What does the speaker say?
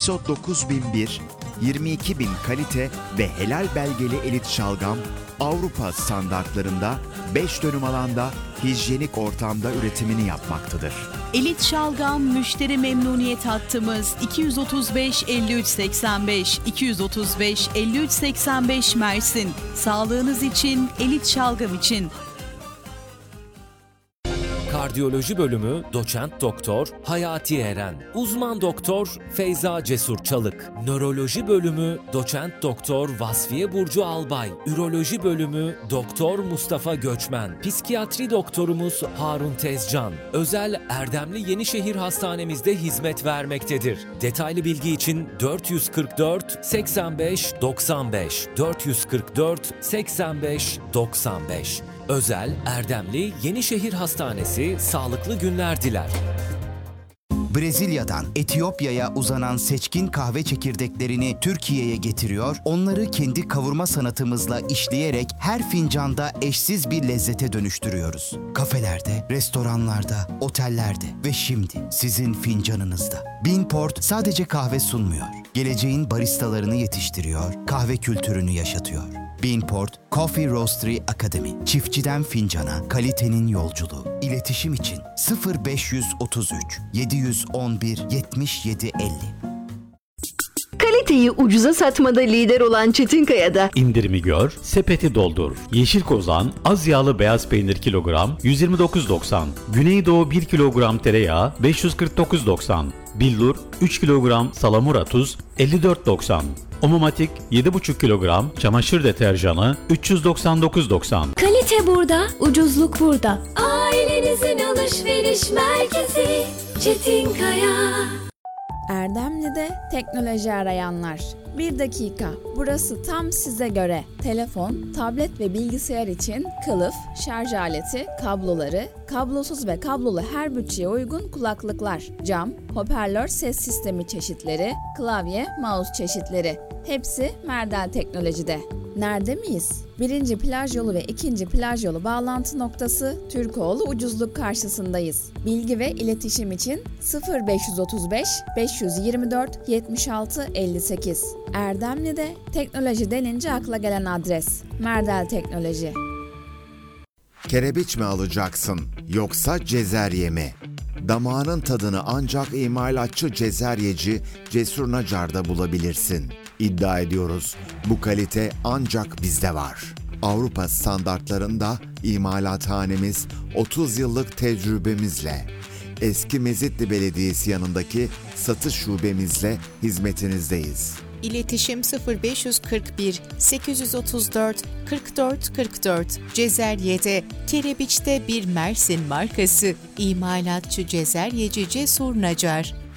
ISO 9001, 22.000 kalite ve helal belgeli elit şalgam, Avrupa standartlarında 5 dönüm alanda hijyenik ortamda üretimini yapmaktadır. Elit şalgam müşteri memnuniyet hattımız 235 53 85 235 53 85 Mersin. Sağlığınız için, elit şalgam için. Kardiyoloji bölümü Doçent Doktor Hayati Eren, Uzman Doktor Feyza Cesur Çalık, Nöroloji bölümü Doçent Doktor Vasfiye Burcu Albay, Üroloji bölümü Doktor Mustafa Göçmen, Psikiyatri doktorumuz Harun Tezcan, özel Erdemli Yenişehir Hastanemizde hizmet vermektedir. Detaylı bilgi için 444 85 95 444 85 95. Özel Erdemli Yenişehir Hastanesi sağlıklı günler diler. Brezilya'dan Etiyopya'ya uzanan seçkin kahve çekirdeklerini Türkiye'ye getiriyor, onları kendi kavurma sanatımızla işleyerek her fincanda eşsiz bir lezzete dönüştürüyoruz. Kafelerde, restoranlarda, otellerde ve şimdi sizin fincanınızda. Beanport sadece kahve sunmuyor, geleceğin baristalarını yetiştiriyor, kahve kültürünü yaşatıyor. Beanport Coffee Roastery Academy. Çiftçiden fincana, kalitenin yolculuğu. İletişim için 0533 711 77 50. Kaliteyi ucuza satmada lider olan Çetinkaya'da İndirimi gör, sepeti doldur. Yeşil kozan, az yağlı beyaz peynir kilogram 129.90. Güneydoğu 1 kilogram tereyağı 549.90. Billur 3 kilogram salamura tuz 54.90. Omomatik 7,5 kilogram çamaşır deterjanı 399.90. Kalite burada, ucuzluk burada. Ailenizin alışveriş merkezi Çetinkaya. Erdemli'de teknoloji arayanlar. 1 dakika, burası tam size göre. Telefon, tablet ve bilgisayar için kılıf, şarj aleti, kabloları, kablosuz ve kablolu her bütçeye uygun kulaklıklar, cam, hoparlör ses sistemi çeşitleri, klavye, mouse çeşitleri. Hepsi Merdel Teknoloji'de. Nerede miyiz? 1. plaj yolu ve 2. plaj yolu bağlantı noktası Türkoğlu Ucuzluk karşısındayız. Bilgi ve iletişim için 0535 524 76 58. Erdemli'de teknoloji denince akla gelen adres Merdel Teknoloji. Kerebiç mi alacaksın yoksa cezerye mi? Damağının tadını ancak imalatçı cezeryeci Cesur Nacar'da bulabilirsin. İddia ediyoruz, bu kalite ancak bizde var. Avrupa standartlarında imalathanemiz 30 yıllık tecrübemizle, eski Mezitli Belediyesi yanındaki satış şubemizle hizmetinizdeyiz. İletişim 0541 834 44 44. Cezerye'de, Kerebiç'te bir Mersin markası. İmalatçı Cezeryeci Cesur Nacar.